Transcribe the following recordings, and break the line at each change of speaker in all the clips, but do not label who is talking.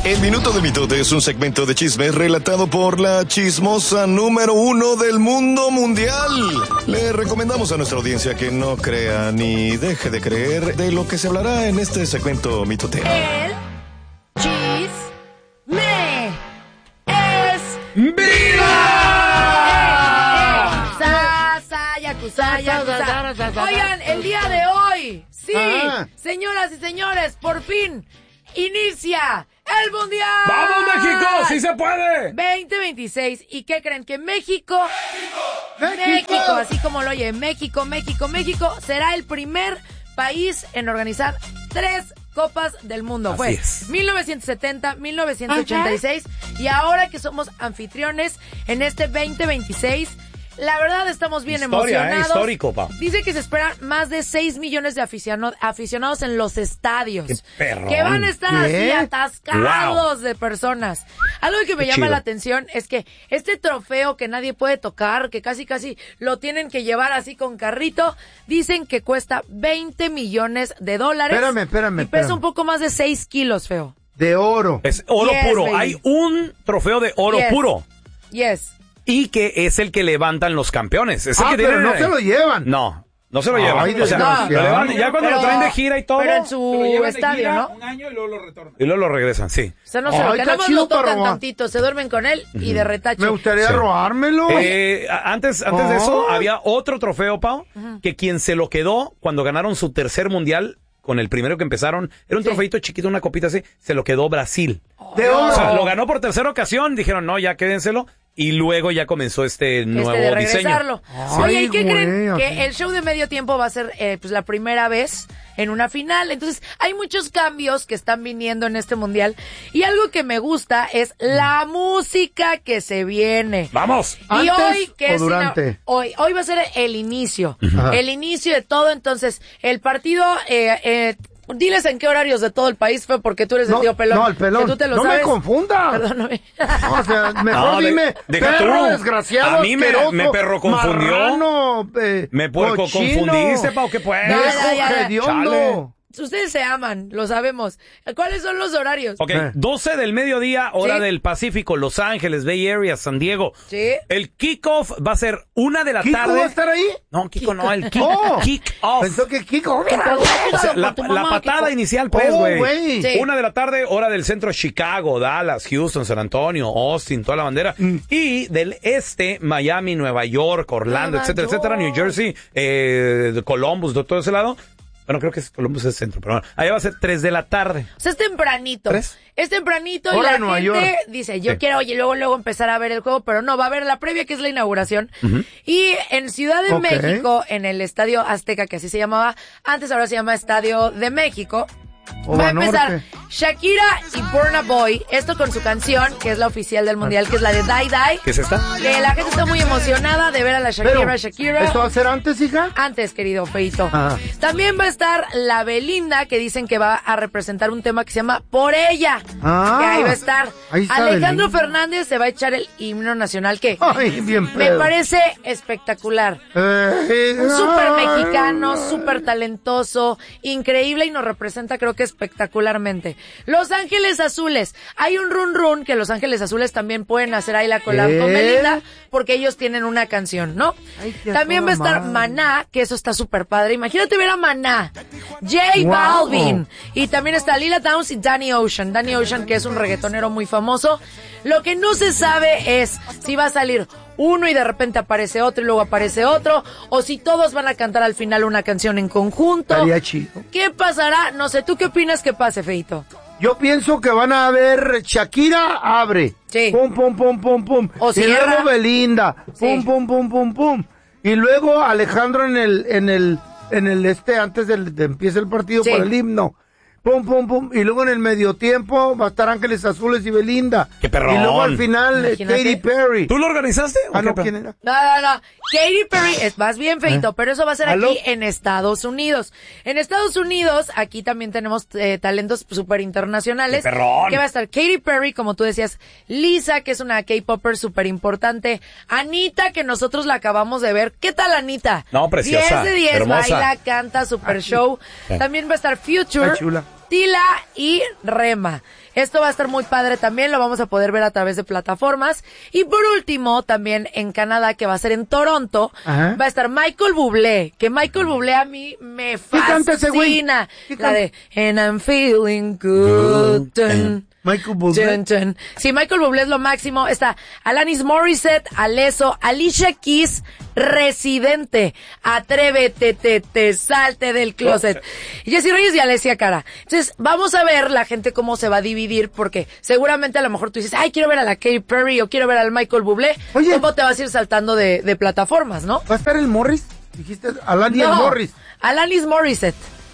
El Minuto de Mitote es un segmento de chismes relatado por la chismosa número 1 del mundo mundial. Le recomendamos a nuestra audiencia que no crea ni deje de creer de lo que se hablará en este segmento mitotero.
El chisme es
¡Viva!
Yakuza. Oigan, el día de hoy, sí, señoras y señores, por fin inicia el Mundial.
¡Vamos, México! ¡Sí se puede!
2026. ¿Y qué creen? Que México, así como lo oye, México, será el primer país en organizar 3 Copas del Mundo.
Así
Fue
es.
1970, 1986 y ahora que somos anfitriones en este 2026, la verdad estamos bien emocionados.
Histórico, pa.
Dice que se esperan más de 6 millones de aficionados en los estadios.
¡Qué perrón!
Que van a estar así atascados de personas. Algo que me llama la atención es que este trofeo que nadie puede tocar, que casi lo tienen que llevar así con carrito, dicen que cuesta $20 millones.
Espérame.
Y pesa un poco más de 6 kilos, feo.
De oro.
Es oro puro.
Baby.
Hay un trofeo de oro puro.
Yes.
Y que es el que levantan los campeones. Es el que
pero no se lo llevan.
No se lo llevan.
O sea,
lo levantan, ya cuando lo traen de gira y todo.
Pero en su estadio, ¿no?
Un año y luego lo retornan.
Y luego lo regresan, sí.
O sea, no se lo
Ay,
que nada más
chido
lo tocan
para robar.
tantito, se duermen con él y de retache.
Me gustaría
Sí.
robármelo.
Antes de eso, había otro trofeo, Pau, que quien se lo quedó cuando ganaron su tercer mundial, con el primero que empezaron, era un trofeito chiquito, una copita así, se lo quedó Brasil.
De oro.
O sea, lo ganó por tercera ocasión, dijeron, no, ya quédenselo, y luego ya comenzó este nuevo
de regresarlo.
diseño.
Oye, ¿y qué creen?
güey,
Que el show de medio tiempo va a ser pues la primera vez en una final. Entonces, hay muchos cambios que están viniendo en este mundial. Y algo que me gusta es la música que se viene.
¡Vamos!
Y
¿Antes
hoy, que
o
es
durante?
hoy va a ser el inicio.
Ajá.
El inicio de todo. Entonces, el partido... diles en qué horarios de todo el país fue, porque tú eres el tío Pelón.
No, el pelón.
Que tú te lo
no
sabes.
me confunda.
Perdóname.
No, o sea, mejor
No,
dime,
deja
perro
tú.
desgraciado,
A mí me
asqueroso,
perro confundió.
marrano,
Me puerco
cochino,
confundiste, Pau, ¿qué pues?
Ya.
hediondo.
Chale.
Ustedes se aman, lo sabemos. ¿Cuáles son los horarios?
Ok, 12 del mediodía, hora
Sí.
del Pacífico, Los Ángeles, Bay Area, San Diego.
Sí.
El kickoff va a ser 1 de la
¿Kiko
tarde.
va a estar ahí?
No, Kiko no, el
Oh.
kick-off.
Pensó que Kiko.
O sea, la patada inicial, pues,
Oh,
güey.
güey.
Sí.
1 de la tarde, hora del centro, Chicago, Dallas, Houston, San Antonio, Austin, toda la bandera. Y del este, Miami, Nueva York, Orlando,
Nueva
etcétera,
York.
New Jersey, Columbus, de todo ese lado. Bueno, creo que Columbus es el centro, pero bueno, allá va a ser 3 de la tarde.
O sea, es tempranito.
¿Tres?
Es tempranito y
Hora
la
de Nueva
gente
York.
dice, yo
Sí.
quiero, luego empezar a ver el juego, pero no, va a haber la previa, que es la inauguración. Y en Ciudad de
Ok.
México, en el Estadio Azteca, que así se llamaba antes, ahora se llama Estadio de México,
O
va a empezar
Banorte.
Shakira y Burna Boy, esto con su canción, que es la oficial del Mundial, que es la de Die Die.
¿Qué es esta?
Que la gente está muy emocionada de ver a la
Pero,
Shakira.
¿esto va a ser antes, hija?
Antes, querido Feito.
Ajá.
También va a estar la Belinda, que dicen que va a representar un tema que se llama Por Ella.
Ah.
Que ahí va a estar.
Ahí está
Alejandro
Belinda.
Fernández se va a echar el himno nacional, que
Ay, bien
me
pedo.
parece espectacular. Súper mexicano, súper talentoso, increíble y nos representa, creo que espectacularmente. Los Ángeles Azules. Hay un run que Los Ángeles Azules también pueden hacer ahí la collab con Belinda, porque ellos tienen una canción, ¿no?
Ay, qué
También va a estar
madre.
Maná, que eso está súper padre. Imagínate ver a Maná, J
Wow.
Balvin, y también está Lila Downs y Danny Ocean. Danny Ocean, que es un reggaetonero muy famoso. Lo que no se sabe es si va a salir uno y de repente aparece otro y luego aparece otro, o si todos van a cantar al final una canción en conjunto.
Estaría chido.
¿Qué pasará? No sé, ¿tú qué opinas que pase, Feito?
Yo pienso que van a ver Shakira abre.
Sí.
Pum, pum, pum, pum, pum.
O
y
cierra.
luego Belinda. Pum,
Sí.
pum, pum, pum, pum. Y luego Alejandro en el antes de empiece el partido
Sí.
para el himno. Pum, pum, pum. Y luego en el medio tiempo va a estar Ángeles Azules y Belinda.
¡Qué perrón!
Y luego al final
Imagínate.
Katy Perry.
¿Tú lo organizaste? ¿o
Ah, no,
qué?
¿quién era?
No. Katy Perry, vas bien, Feito, pero eso va a ser
¿Aló?
aquí en Estados Unidos. En Estados Unidos, aquí también tenemos talentos súper internacionales.
¡Qué perrón!
Que va a estar Katy Perry, como tú decías, Lisa, que es una K-popper súper importante, Anita, que nosotros la acabamos de ver. ¿Qué tal, Anita?
No, preciosa,
10 de 10,
hermosa.
baila, canta, super show.
Sí.
También va a estar Future.
Ay, chula.
tila y rema. Esto va a estar muy padre también, lo vamos a poder ver a través de plataformas. Y por último, también en Canadá, que va a ser en Toronto, va a estar Michael Bublé, que Michael Bublé a mí me fascina. La de And I'm feeling good.
Michael Bublé.
Sí, Michael Bublé es lo máximo. Está Alanis Morissette, Alesso, Alicia Keys, Residente, Atrévete, te salte del closet. Jessy Reyes y Alessia Cara. Entonces, vamos a ver la gente cómo se va a dividir, porque seguramente a lo mejor tú dices, ay, quiero ver a la Katy Perry o quiero ver al Michael Bublé.
Oye,
¿cómo te vas a ir saltando de plataformas, no?
¿Va a estar el Morris? Dijiste Alanis Morris.
Alanis Morissette.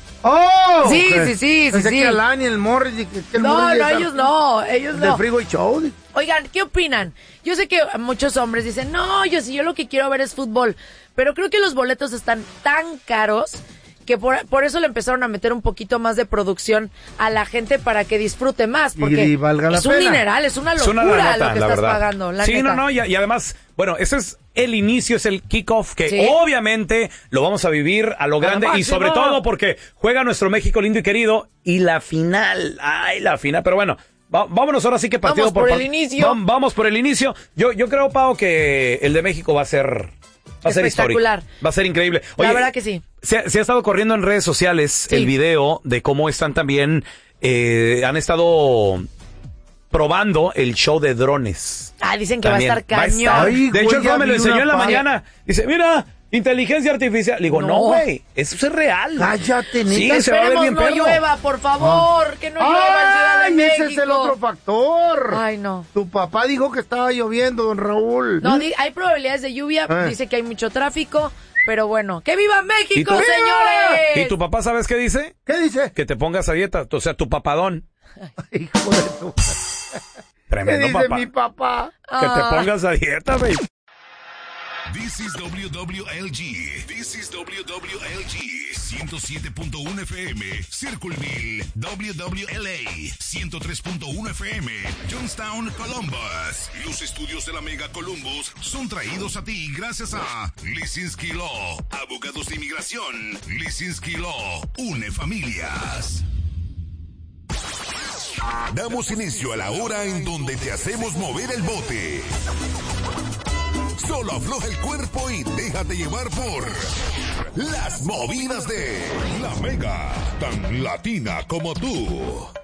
¡Oh!
Sí,
okay.
sí.
Que Alanis, el Morris. Que el
No,
Morris
ellos no.
De Freeway Show.
Oigan, ¿qué opinan? Yo sé que muchos hombres dicen, no, yo lo que quiero ver es fútbol, pero creo que los boletos están tan caros que por eso le empezaron a meter un poquito más de producción a la gente para que disfrute más, porque
y valga la
es un
pena.
Dineral, es una locura lo que estás pagando.
Sí,
neta.
y además, bueno, ese es el inicio, es el kickoff que obviamente lo vamos a vivir a lo grande y sobre todo porque juega nuestro México lindo y querido y la final, pero bueno. Vámonos ahora sí que partido
vamos por el inicio.
Vamos por el inicio. Yo creo, Pau, que el de México va a ser
espectacular.
Histórico. Va a ser increíble. Oye,
la verdad que sí.
Se ha estado corriendo en redes sociales el video de cómo están también, han estado probando el show de drones.
Dicen que
también
va a estar cañón.
De hecho, me lo enseñó en la mañana. Dice, mira, inteligencia artificial. Le digo, no, güey, eso es real.
Cállate, neta.
Sí, se va a ver bien
no
perro.
llueva, por favor, que no llueva en Ciudad de México.
Ese es el otro factor.
Ay, no.
Tu papá dijo que estaba lloviendo, don Raúl.
No, hay probabilidades de lluvia, dice que hay mucho tráfico, pero bueno, ¡que viva México, señores!
¿Y tu papá sabes qué dice?
¿Qué dice?
Que te pongas a dieta, o sea, tu papadón.
Hijo de tu...
Tremendo
¿Qué dice
papá.
mi papá?
Que te pongas a dieta, güey.
This is WWLG. This is WWLG. 107.1 FM. Circleville. WWLA. 103.1 FM. Johnstown, Columbus. Los estudios de la Mega Columbus son traídos a ti gracias a Lisinski Law. Abogados de inmigración. Lisinski Law. Une familias. Damos inicio a la hora en donde te hacemos mover el bote. Solo afloja el cuerpo y déjate llevar por las movidas de La Mega, tan latina como tú.